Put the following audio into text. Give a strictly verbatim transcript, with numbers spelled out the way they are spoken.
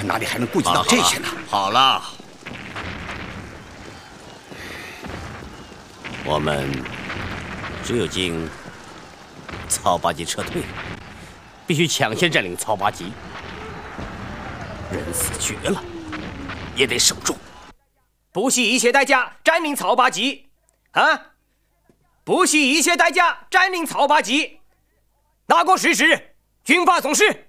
哪里还能顾及到这些呢？ 好了，我们只有经曹八旗撤退，必须抢先占领曹八旗。人死绝了，也得守住， 不惜一切代价占领曹八旗啊！不惜一切代价占领曹八旗，拿过实施，军法总事。